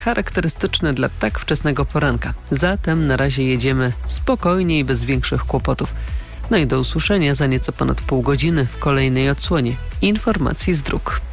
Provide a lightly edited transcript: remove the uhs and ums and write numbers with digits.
charakterystyczne dla tak wczesnego poranka. Zatem na razie jedziemy spokojnie i bez większych kłopotów. No i do usłyszenia za nieco ponad pół godziny w kolejnej odsłonie informacji z dróg.